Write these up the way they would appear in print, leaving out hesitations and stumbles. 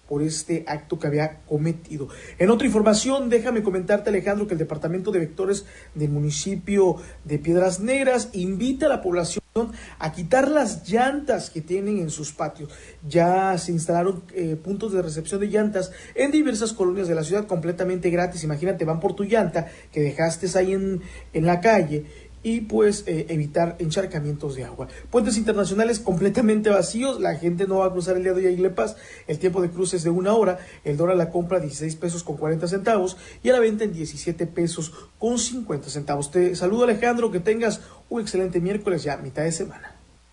por este acto que había cometido. En otra información, déjame comentarte, Alejandro, que el Departamento de Vectores del municipio de Piedras Negras invita a la población a quitar las llantas que tienen en sus patios. Ya se instalaron puntos de recepción de llantas en diversas colonias de la ciudad completamente gratis. Imagínate, van por tu llanta que dejaste ahí en la calle y pues evitar encharcamientos de agua. Puentes internacionales completamente vacíos, la gente no va a cruzar el día de hoy a Iglepas. El tiempo de cruce es de 1 hora, el dólar a la compra 16 pesos con 40 centavos y a la venta en 17 pesos con 50 centavos. Te saludo, Alejandro, que tengas un excelente miércoles, ya mitad de semana.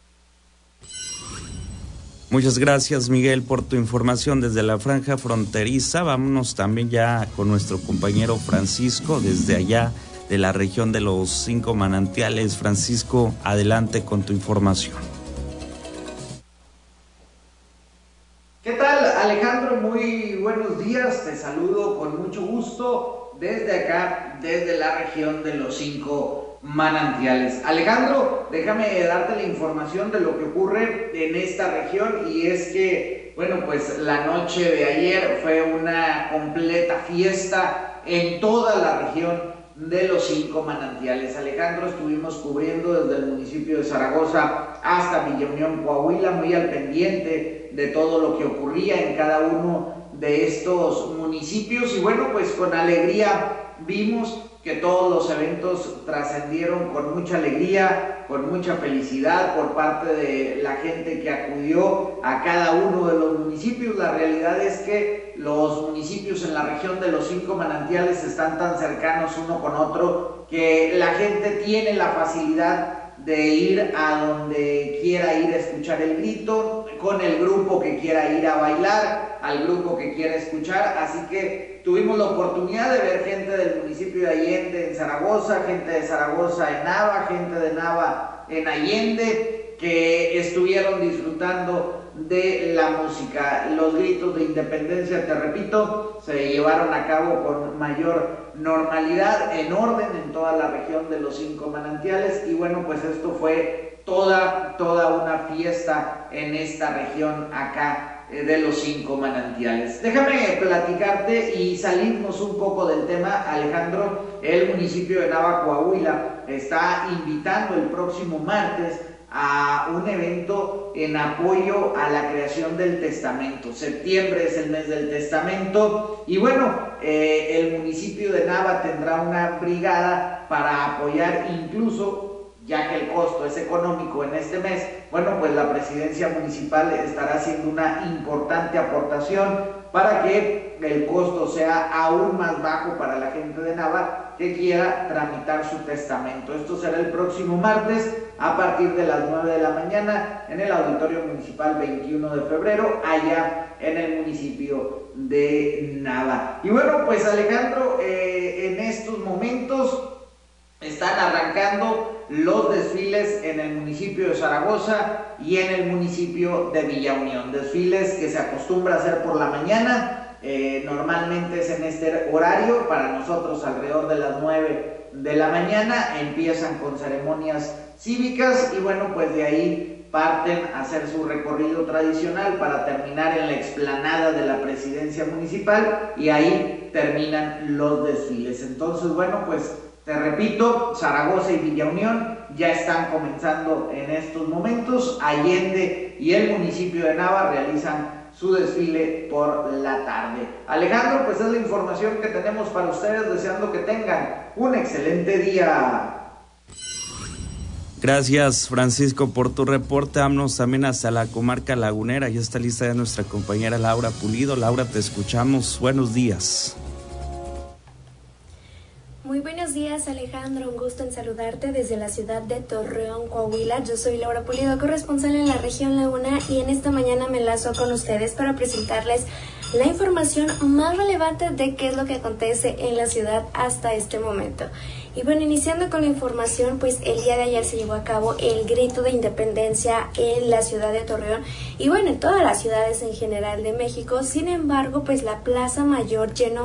Muchas gracias, Miguel, por tu información desde la franja fronteriza. Vámonos también ya con nuestro compañero Francisco desde allá de la región de los 5 manantiales. Francisco, adelante con tu información. ¿Qué tal, Alejandro? Muy buenos días, te saludo con mucho gusto desde acá, desde la región de los 5 manantiales. Alejandro, déjame darte la información de lo que ocurre en esta región, y es que, bueno, pues la noche de ayer fue una completa fiesta en toda la región de los 5 manantiales. Alejandro, estuvimos cubriendo desde el municipio de Zaragoza hasta Villa Unión, Coahuila, muy al pendiente de todo lo que ocurría en cada uno de estos municipios, y bueno, pues con alegría vimos que todos los eventos trascendieron con mucha alegría, con mucha felicidad por parte de la gente que acudió a cada uno de los municipios. La realidad es que los municipios en la región de los 5 manantiales están tan cercanos uno con otro que la gente tiene la facilidad de ir a donde quiera ir a escuchar el grito, con el grupo que quiera ir a bailar, al grupo que quiera escuchar. Así que tuvimos la oportunidad de ver gente del municipio de Allende en Zaragoza, gente de Zaragoza en Nava, gente de Nava en Allende, que estuvieron disfrutando de la música. Los gritos de independencia, te repito, se llevaron a cabo con mayor normalidad, en orden, en toda la región de los 5 manantiales, y bueno, pues esto fue toda una fiesta en esta región acá de los 5 manantiales. Déjame platicarte y salirnos un poco del tema, Alejandro. El municipio de Nava, Coahuila, está invitando el próximo martes a un evento en apoyo a la creación del testamento. Septiembre es el mes del testamento, y bueno, el municipio de Nava tendrá una brigada para apoyar, incluso ya que el costo es económico en este mes. Bueno, pues la presidencia municipal estará haciendo una importante aportación para que el costo sea aún más bajo para la gente de Nava que quiera tramitar su testamento. Esto será el próximo martes a partir de las 9 de la mañana en el Auditorio Municipal 21 de febrero, allá en el municipio de Nava. Y bueno, pues Alejandro, en estos momentos están arrancando los desfiles en el municipio de Zaragoza y en el municipio de Villa Unión. Desfiles que se acostumbra a hacer por la mañana. Normalmente es en este horario, para nosotros alrededor de las 9 de la mañana, empiezan con ceremonias cívicas y bueno, pues de ahí parten a hacer su recorrido tradicional para terminar en la explanada de la presidencia municipal, y ahí terminan los desfiles. Entonces, bueno, pues te repito, Zaragoza y Villa Unión ya están comenzando en estos momentos. Allende y el municipio de Nava realizan su desfile por la tarde. Alejandro, pues es la información que tenemos para ustedes, deseando que tengan un excelente día. Gracias, Francisco, por tu reporte. Vámonos también hasta la comarca lagunera. Ya está lista nuestra compañera Laura Pulido. Laura, te escuchamos. Buenos días. Muy buenos días, Alejandro, un gusto en saludarte desde la ciudad de Torreón, Coahuila. Yo soy Laura Pulido, corresponsal en la región Laguna, y en esta mañana me enlazo con ustedes para presentarles la información más relevante de qué es lo que acontece en la ciudad hasta este momento. Y bueno, iniciando con la información, pues el día de ayer se llevó a cabo el grito de independencia en la ciudad de Torreón y bueno, en todas las ciudades en general de México. Sin embargo, pues la Plaza Mayor llenó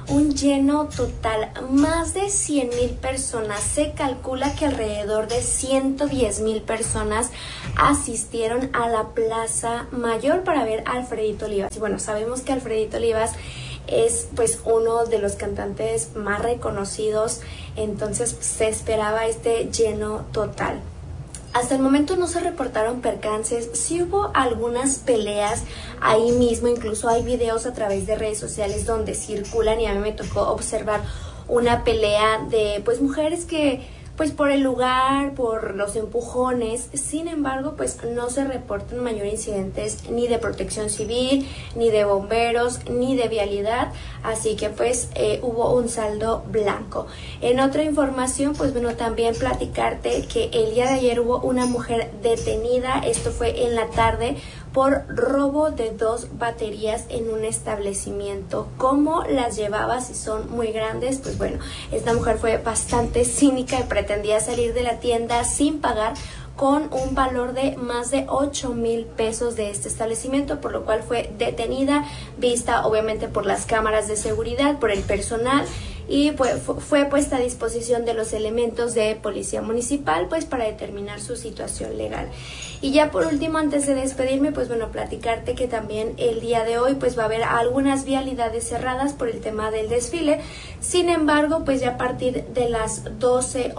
un lleno total, más de 100,000 personas. Se calcula que alrededor de 110,000 personas asistieron a la Plaza Mayor para ver a Alfredito Olivas. Y bueno, sabemos que Alfredito Olivas es pues uno de los cantantes más reconocidos, entonces se esperaba este lleno total. Hasta el momento no se reportaron percances, sí hubo algunas peleas ahí mismo, incluso hay videos a través de redes sociales donde circulan y a mí me tocó observar una pelea de pues mujeres que pues por el lugar, por los empujones. Sin embargo, pues no se reportan mayores incidentes ni de protección civil, ni de bomberos, ni de vialidad, así que pues hubo un saldo blanco. En otra información, pues bueno, también platicarte que el día de ayer hubo una mujer detenida, esto fue en la tarde, por robo de 2 baterías en un establecimiento. ¿Cómo las llevaba si son muy grandes? Pues bueno, esta mujer fue bastante cínica y pretendía salir de la tienda sin pagar, con un valor de más de 8,000 pesos de este establecimiento, por lo cual fue detenida, vista obviamente por las cámaras de seguridad, por el personal, y fue puesta a disposición de los elementos de policía municipal pues para determinar su situación legal. Y ya por último, antes de despedirme, pues bueno, platicarte que también el día de hoy pues va a haber algunas vialidades cerradas por el tema del desfile. Sin embargo, pues ya a partir de las 11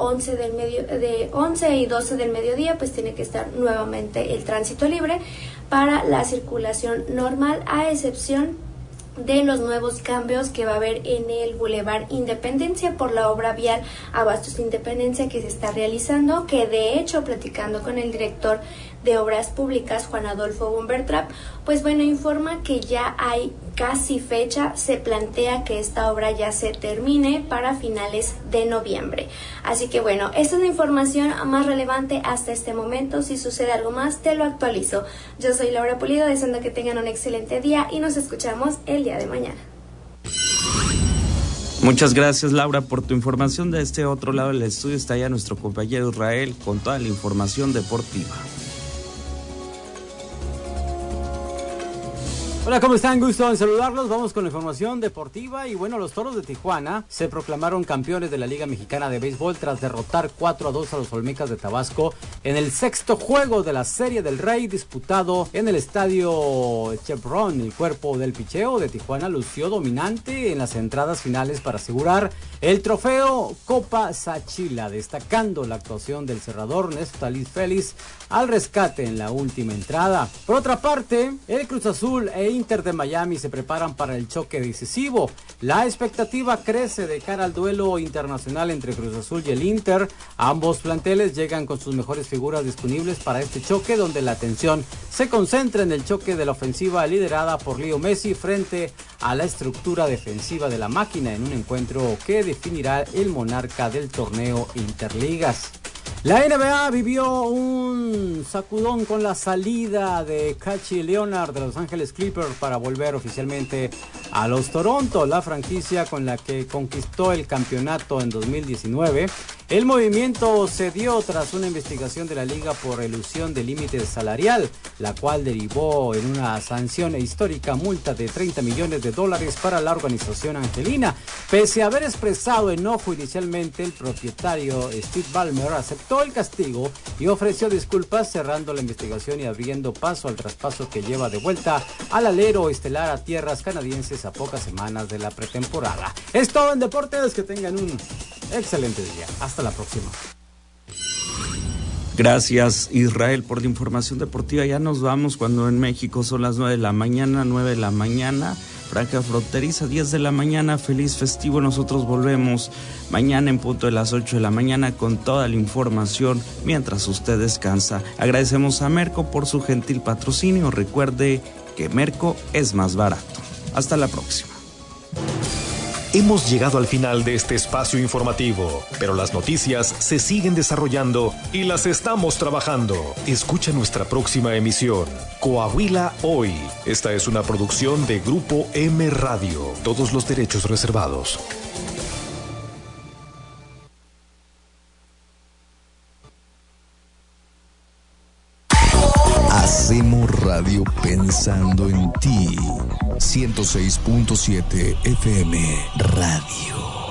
y 12 del mediodía pues tiene que estar nuevamente el tránsito libre para la circulación normal, a excepción de los nuevos cambios que va a haber en el Boulevard Independencia por la obra vial Abastos Independencia que se está realizando, que de hecho, platicando con el director de Obras Públicas, Juan Adolfo Bombertrap, pues bueno, informa que ya hay casi fecha, se plantea que esta obra ya se termine para finales de noviembre. Así que bueno, esta es la información más relevante hasta este momento. Si sucede algo más, te lo actualizo. Yo soy Laura Pulido, deseando que tengan un excelente día y nos escuchamos el día de mañana. Muchas gracias, Laura, por tu información. De este otro lado del estudio está ya nuestro compañero Israel con toda la información deportiva. Hola, ¿cómo están? Gusto en saludarlos. Vamos con la información deportiva. Y bueno, los Toros de Tijuana se proclamaron campeones de la Liga Mexicana de Béisbol tras derrotar 4-2 a los Olmecas de Tabasco en el 6º juego de la Serie del Rey disputado en el estadio Chevron. El cuerpo del picheo de Tijuana lució dominante en las entradas finales para asegurar el trofeo Copa Sachila, destacando la actuación del cerrador Néstor Félix al rescate en la última entrada. Por otra parte, el Cruz Azul e Inter de Miami se preparan para el choque decisivo. La expectativa crece de cara al duelo internacional entre Cruz Azul y el Inter. Ambos planteles llegan con sus mejores figuras disponibles para este choque, donde la atención se concentra en el choque de la ofensiva liderada por Leo Messi frente a la estructura defensiva de la máquina, en un encuentro que definirá el monarca del torneo Interligas. La NBA vivió un sacudón con la salida de Kawhi Leonard de Los Ángeles Clippers para volver oficialmente a los Toronto, la franquicia con la que conquistó el campeonato en 2019. El movimiento se dio tras una investigación de la liga por elusión de límite salarial, la cual derivó en una sanción e histórica multa de $30 millones para la organización angelina. Pese a haber expresado enojo inicialmente, el propietario Steve Ballmer aceptó el castigo y ofreció disculpas, cerrando la investigación y abriendo paso al traspaso que lleva de vuelta al alero estelar a tierras canadienses a pocas semanas de la pretemporada. Es todo en deportes, que tengan un excelente día. Hasta la próxima. Gracias, Israel, por la información deportiva. Ya nos vamos cuando en México son las 9 de la mañana, franja fronteriza, 10 de la mañana, feliz festivo. Nosotros volvemos mañana en punto de las 8 de la mañana con toda la información mientras usted descansa. Agradecemos a Merco por su gentil patrocinio. Recuerde que Merco es más barato. Hasta la próxima. Hemos llegado al final de este espacio informativo, pero las noticias se siguen desarrollando y las estamos trabajando. Escucha nuestra próxima emisión, Coahuila Hoy. Esta es una producción de Grupo M Radio. Todos los derechos reservados. Podemos Radio pensando en ti. 106.7 FM Radio.